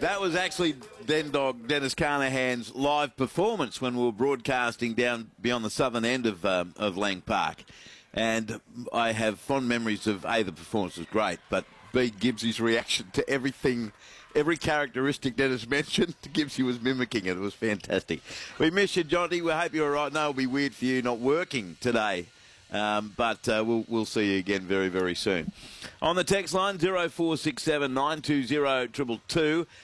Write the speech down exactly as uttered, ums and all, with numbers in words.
That was actually then dog Dennis Carnahan's live performance when we were broadcasting down beyond the southern end of um, of Lang Park. And I have fond memories of, A, the performance was great, but B, Gibbsy's reaction to everything, every characteristic Dennis mentioned, Gibbsy was mimicking it. It was fantastic. We miss you, Jonty. We hope you're all right. No, it'll be weird for you not working today. Um, but uh, we'll, we'll see you again very, very soon. On the text line, zero four six seven nine two zero two two two.